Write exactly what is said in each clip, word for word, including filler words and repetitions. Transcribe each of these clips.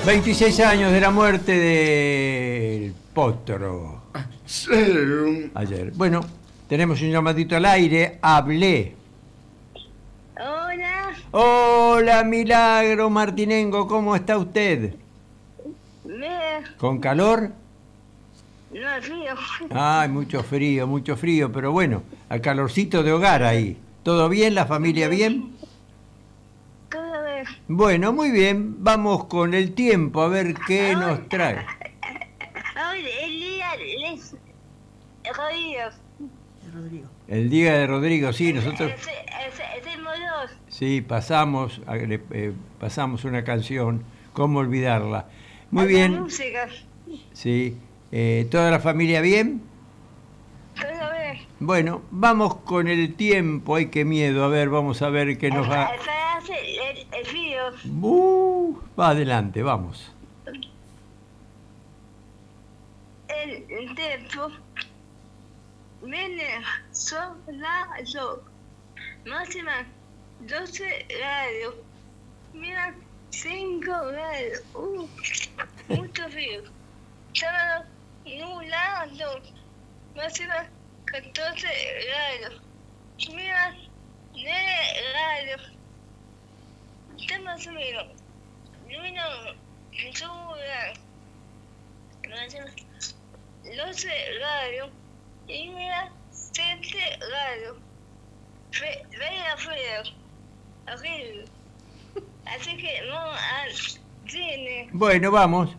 veintiséis años de la muerte del Potro. Sí. Ayer. Bueno, tenemos un llamadito al aire. Hablé. Hola. Hola, Milagro Martinengo, ¿cómo está usted? Bien. ¿Con calor? No es frío. Ay, mucho frío, mucho frío, pero bueno, al calorcito de hogar ahí. ¿Todo bien? ¿La familia bien? Todo bien. Bueno, muy bien. Vamos con el tiempo a ver qué nos trae. Hoy el día les Rodrigo. Rodrigo. El día de Rodrigo, sí, nosotros Ese, ese, ese modos. sí pasamos, eh, pasamos una canción, ¿cómo olvidarla? Muy La bien, música. sí. Eh, ¿Toda la familia bien? Todo bien. Bueno, vamos con el tiempo, ay, qué miedo, a ver, vamos a ver qué nos va... Esa hace el, el frío. Uh, va adelante, vamos. El tiempo viene solado. Máxima doce grados. Mira, cinco grados. Uh, mucho frío. Sábado nublado. Máxima catorce grados. Mira, nueve grados. Está más o menos. Luna sola. Máxima doce grados. Y mira, siete grados. Ve, ve afuera. Horrible. Así que vamos al cine. Bueno, vamos.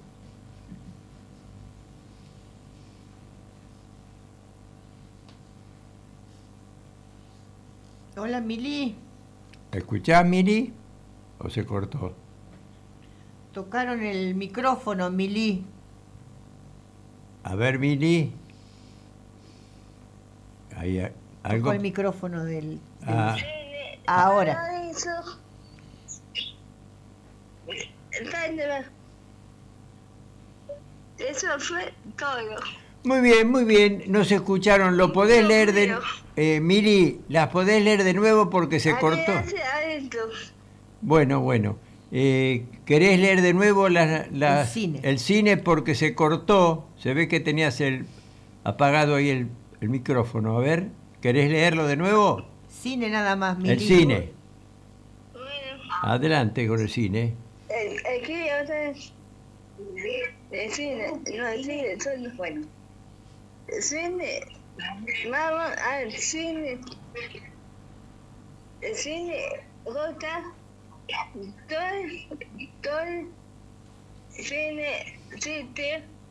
Hola, Mili. ¿Escuchás, Mili? ¿O se cortó? Tocaron el micrófono, Mili. A ver, Mili. Ahí, a- Tocó algo. el micrófono del... del- Ah, Cine. Ahora. Paraíso. Sandra. Eso fue todo. muy bien, muy bien. No se escucharon. ¿Lo podés Mucho leer de... frío. Eh, Mili, ¿las podés leer de nuevo porque se cortó? Alianza adentro. Bueno, bueno. Eh, ¿Querés leer de nuevo las, las- El cine. el cine porque se cortó? Se ve que tenías el apagado ahí el, el micrófono. A ver, ¿querés leerlo de nuevo? Cine nada más, Mili. El cine. Bueno, Adelante con el cine. el, el que otra vez. El cine, no, el cine, solo bueno. El cine, vamos al cine. El cine, rota, todo, todo, cine, sitio,